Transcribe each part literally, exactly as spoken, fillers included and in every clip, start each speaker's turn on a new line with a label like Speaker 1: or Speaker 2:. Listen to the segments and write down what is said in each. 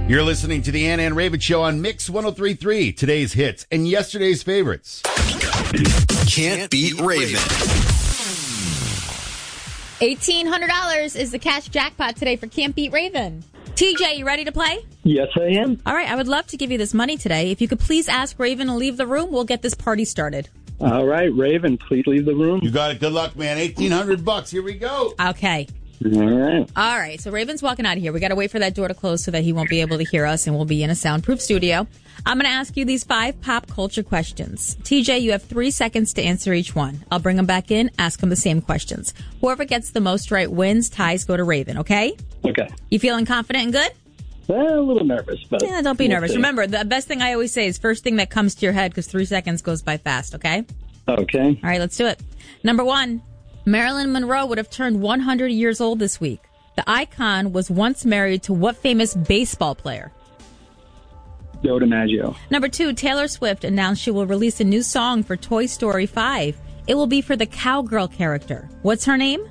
Speaker 1: You're listening to the Ann and Raven Show on Mix one oh three point three. Today's hits and yesterday's favorites.
Speaker 2: Can't beat Raven.
Speaker 3: eighteen hundred dollars is the cash jackpot today for Can't Beat Raven. T J, you ready to play?
Speaker 4: Yes, I am.
Speaker 3: All right, I would love to give you this money today. If you could please ask Raven to leave the room, we'll get this party started.
Speaker 4: All right, Raven, please leave the room.
Speaker 1: You got it. Good luck, man. eighteen hundred bucks. Here we go.
Speaker 3: Okay.
Speaker 4: All right.
Speaker 3: All right, so Raven's walking out of here. We got to wait for that door to close so that he won't be able to hear us, and we'll be in a soundproof studio. I'm going to ask you these five pop culture questions. T J, you have three seconds to answer each one. I'll bring them back in, ask them the same questions. Whoever gets the most right wins. Ties go to Raven, okay?
Speaker 4: Okay.
Speaker 3: You feeling confident and good?
Speaker 4: Well, a little nervous, but...
Speaker 3: Yeah, don't be
Speaker 4: we'll
Speaker 3: nervous.
Speaker 4: see.
Speaker 3: Remember, the best thing I always say is first thing that comes to your head, because three seconds goes by fast, okay?
Speaker 4: Okay.
Speaker 3: All right, let's do it. Number one, Marilyn Monroe would have turned one hundred years old this week. The icon was once married to what famous baseball player?
Speaker 4: Joe DiMaggio.
Speaker 3: Number two, Taylor Swift announced she will release a new song for Toy Story five. It will be for the cowgirl character. What's her name?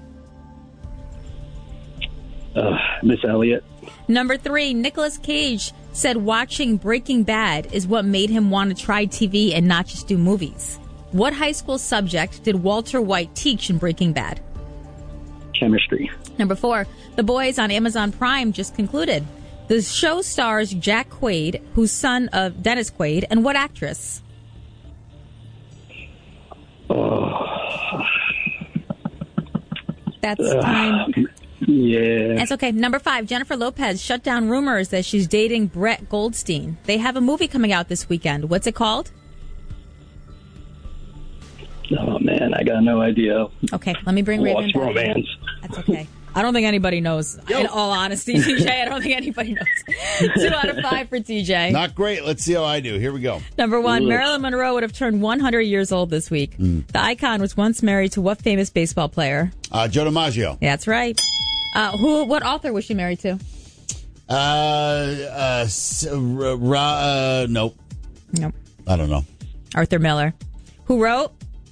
Speaker 4: Uh, Miss Elliott.
Speaker 3: Number three, Nicolas Cage said watching Breaking Bad is what made him want to try T V and not just do movies. What high school subject did Walter White teach in Breaking Bad?
Speaker 4: Chemistry.
Speaker 3: Number four, The Boys on Amazon Prime just concluded. The show stars Jack Quaid, who's son of Dennis Quaid, and what actress?
Speaker 4: Oh.
Speaker 3: That's
Speaker 4: Uh,
Speaker 3: time.
Speaker 4: Yeah.
Speaker 3: That's okay. Number five, Jennifer Lopez shut down rumors that she's dating Brett Goldstein. They have a movie coming out this weekend. What's it called?
Speaker 4: Oh, man, I got no idea.
Speaker 3: Okay, let me bring Raven
Speaker 4: Lost
Speaker 3: back.
Speaker 4: Romance.
Speaker 3: That's okay. I don't think anybody knows.
Speaker 1: Yo.
Speaker 3: In all honesty, T J, I don't think anybody knows. Two out of five for T J.
Speaker 1: Not great. Let's see how I do. Here we go.
Speaker 3: Number one,
Speaker 4: Ugh.
Speaker 3: Marilyn Monroe would have turned one hundred years old this week.
Speaker 1: Mm.
Speaker 3: The icon was once married to what famous baseball player?
Speaker 1: Uh, Joe DiMaggio.
Speaker 3: That's right. Uh, who? What author was she married to?
Speaker 1: Uh, uh, s- uh, ra- uh, nope.
Speaker 3: Nope.
Speaker 1: I don't know.
Speaker 3: Arthur Miller. Who wrote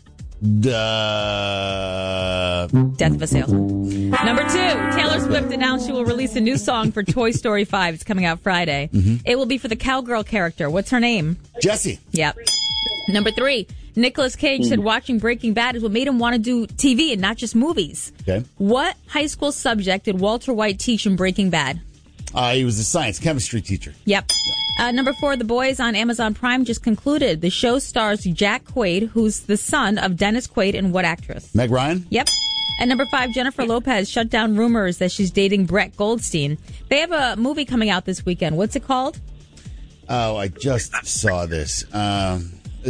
Speaker 1: Uh,
Speaker 3: Death of a Salesman? Number two, Taylor Swift announced she will release a new song for Toy Story five. It's coming out Friday.
Speaker 1: Mm-hmm.
Speaker 3: It will be for the cowgirl character. What's her name?
Speaker 1: Jesse.
Speaker 3: Yep. Number three, Nicolas Cage said watching Breaking Bad is what made him want to do T V and not just movies.
Speaker 1: Okay.
Speaker 3: What high school subject did Walter White teach in Breaking Bad?
Speaker 1: Uh, he was a science chemistry teacher.
Speaker 3: Yep. Uh, number four, The Boys on Amazon Prime just concluded. The show stars Jack Quaid, who's the son of Dennis Quaid, and what actress?
Speaker 1: Meg Ryan.
Speaker 3: Yep. And number five, Jennifer Lopez shut down rumors that she's dating Brett Goldstein. They have a movie coming out this weekend. What's it called?
Speaker 1: Oh, I just saw this. Um, uh,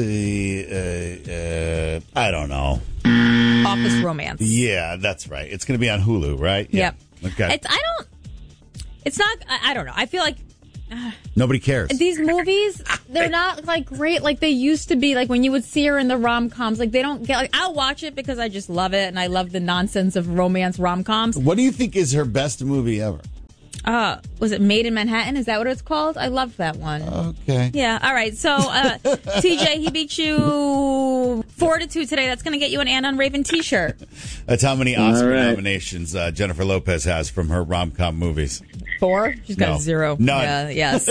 Speaker 1: uh, uh, I don't know.
Speaker 3: Office Romance.
Speaker 1: Yeah, that's right. It's going to be on Hulu, right? Yeah.
Speaker 3: Yep.
Speaker 1: Okay.
Speaker 3: It's, I don't, it's not, I, I don't know. I feel like
Speaker 1: Nobody cares.
Speaker 3: these movies, they're not like great like they used to be. Like when you would see her in the rom-coms, like they don't get, like I'll watch it because I just love it and I love the nonsense of romance rom-coms.
Speaker 1: What do you think is her best movie ever?
Speaker 3: Uh, was it Made in Manhattan? Is that what it's called? I loved that one.
Speaker 1: Okay.
Speaker 3: Yeah, all right. So, uh, T J, he beat you four to two today. That's going to get you an Ann on Raven t-shirt.
Speaker 1: That's how many Oscar
Speaker 4: All right.
Speaker 1: nominations uh, Jennifer Lopez has from her rom-com movies.
Speaker 3: Four? She's got
Speaker 1: No.
Speaker 3: a zero.
Speaker 1: None.
Speaker 3: Yeah, yes.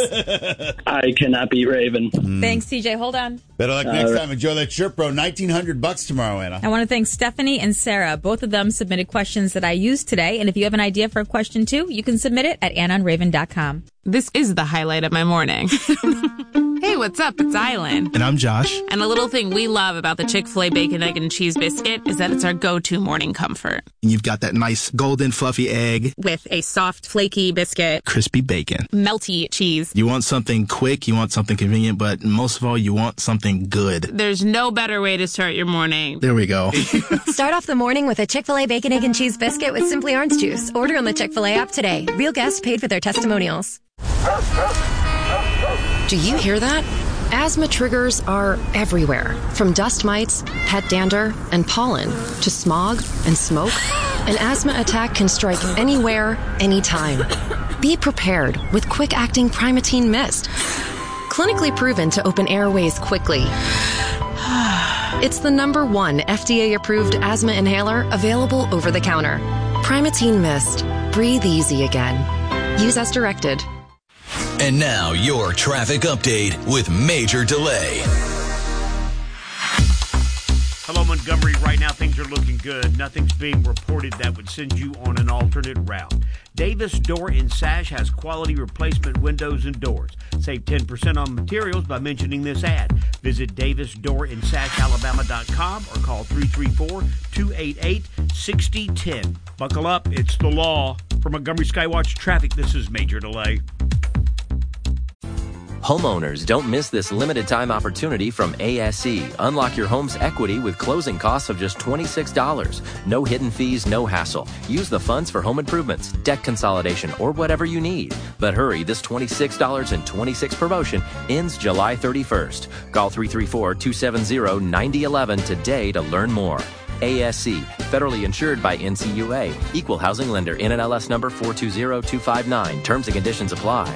Speaker 4: I cannot beat Raven.
Speaker 3: Thanks, T J. Hold on.
Speaker 1: Better luck next
Speaker 4: right.
Speaker 1: time. Enjoy that shirt, bro. nineteen hundred bucks tomorrow, Anna.
Speaker 3: I want to thank Stephanie and Sarah. Both of them submitted questions that I used today. And if you have an idea for a question, too, you can submit it at ann on raven dot com.
Speaker 5: This is the highlight of my morning. Hey, what's up? It's Island.
Speaker 6: And I'm Josh.
Speaker 5: And a little thing we love about the Chick-fil-A Bacon, Egg, and Cheese Biscuit is that it's our go-to morning comfort.
Speaker 6: And you've got that nice golden fluffy egg,
Speaker 5: With a soft, flaky biscuit,
Speaker 6: crispy bacon.
Speaker 5: melty cheese.
Speaker 6: You want something quick, you want something convenient, but most of all, you want something good.
Speaker 5: There's no better way to start your morning.
Speaker 6: There we go.
Speaker 7: Start off the morning with a Chick-fil-A Bacon, Egg, and Cheese Biscuit with Simply Orange Juice. Order on the Chick-fil-A app today. Real guests paid for their testimonials.
Speaker 8: Do you hear that? Asthma triggers are everywhere, from dust mites, pet dander, and pollen, to smog and smoke. An asthma attack can strike anywhere, anytime. Be prepared with quick-acting Primatene Mist. Clinically proven to open airways quickly. It's the number one F D A-approved asthma inhaler available over the counter. Primatene Mist. Breathe easy again. Use as directed.
Speaker 2: And now your traffic update with Major Delay.
Speaker 9: Hello, Montgomery. Right now, things are looking good. Nothing's being reported that would send you on an alternate route. Davis Door and Sash has quality replacement windows and doors. Save ten percent on materials by mentioning this ad. Visit davis door and sash alabama dot com or call three three four, two eight eight, six zero one zero. Buckle up. It's the law. For Montgomery Skywatch Traffic, this is Major Delay.
Speaker 10: Homeowners, don't miss this limited time opportunity from A S E. Unlock your home's equity with closing costs of just twenty-six dollars. No hidden fees, no hassle. Use the funds for home improvements, debt consolidation, or whatever you need. But hurry, this twenty-six dollars and twenty-six cents promotion ends July thirty-first. Call three three four, two seven zero, nine zero one one today to learn more. A S E, federally insured by N C U A. Equal housing lender, N M L S number four two zero two five nine. Terms and conditions apply.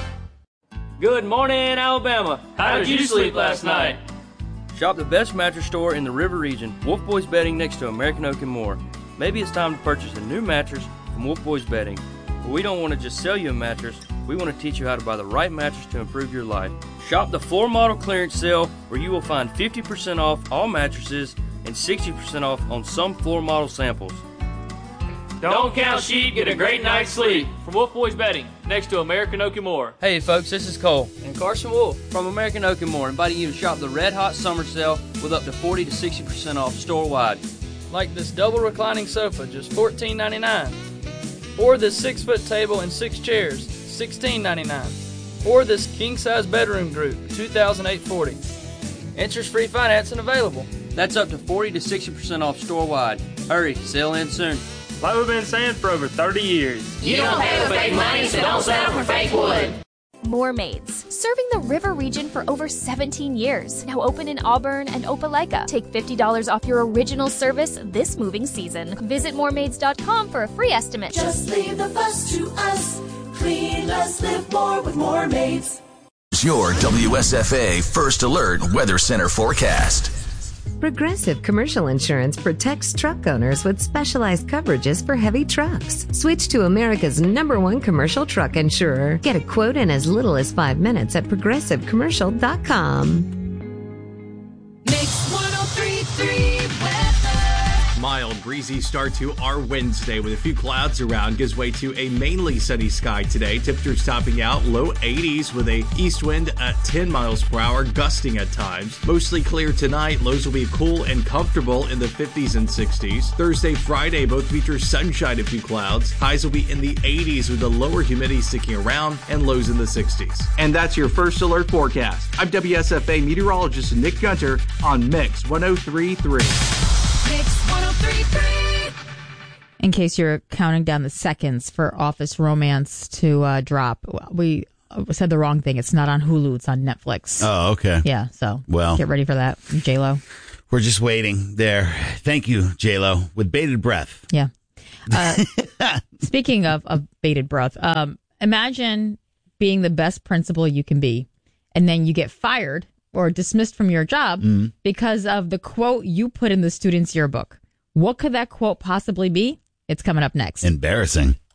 Speaker 11: Good morning, Alabama. How did you sleep last night? Shop the best mattress store in the River region, Wolf Boys Bedding next to American Oak and more. Maybe it's time to purchase a new mattress from Wolf Boys Bedding. But we don't want to just sell you a mattress. We want to teach you how to buy the right mattress to improve your life. Shop the floor model clearance sale where you will find fifty percent off all mattresses and sixty percent off on some floor model samples.
Speaker 12: Don't count sheep, get a great night's sleep. From Wolf Boys Bedding, next to American Oak and More.
Speaker 11: Hey folks, this is Cole and Carson Wolf from American Oak and More, inviting you to shop the Red Hot Summer Sale with up to forty to sixty percent off store-wide.
Speaker 12: Like this double reclining sofa, just fourteen ninety-nine. Or this six-foot table and six chairs, sixteen ninety-nine. Or this king-size bedroom group, two thousand eight hundred forty dollars. Interest-free financing available.
Speaker 11: That's up to forty to sixty percent off store-wide. Hurry, sale ends soon.
Speaker 12: Like we've been saying for over thirty years.
Speaker 13: You don't pay with fake money, so don't settle for fake wood.
Speaker 14: More Maids, serving the River region for over seventeen years. Now open in Auburn and Opelika. Take fifty dollars off your original service this moving season. Visit more maids dot com for a free estimate.
Speaker 15: Just leave the fuss to us. Clean less, live more with More Maids.
Speaker 2: Your W S F A First Alert Weather Center forecast.
Speaker 16: Progressive Commercial Insurance protects truck owners with specialized coverages for heavy trucks. Switch to America's number one commercial truck insurer. Get a quote in as little as five minutes at progressive commercial dot com.
Speaker 15: Mix one oh three point three weather.
Speaker 17: Mild, breezy start to our Wednesday with a few clouds around. Gives way to a mainly sunny sky today. Temperatures topping out low eighties with a east wind at ten miles per hour, gusting at times. Mostly clear tonight. Lows will be cool and comfortable in the fifties and sixties. Thursday, Friday both feature sunshine, a few clouds. Highs will be in the eighties with the lower humidity sticking around and lows in the sixties. And that's your First Alert forecast. I'm W S F A meteorologist Nick Gunter on Mix one oh three point three.
Speaker 15: Mix one oh three point three.
Speaker 3: In case you're counting down the seconds for Office Romance to uh, drop, we said the wrong thing. It's not on Hulu. It's on Netflix.
Speaker 1: Oh, okay.
Speaker 3: Yeah, so
Speaker 1: well,
Speaker 3: get ready for that, J-Lo.
Speaker 1: We're just waiting there. Thank you, J-Lo, with bated breath.
Speaker 3: Yeah. Uh, speaking of, of bated breath, um, imagine being the best principal you can be, and then you get fired or dismissed from your job mm-hmm. because of the quote you put in the student's yearbook. What could that quote possibly be? It's coming up next.
Speaker 1: Embarrassing.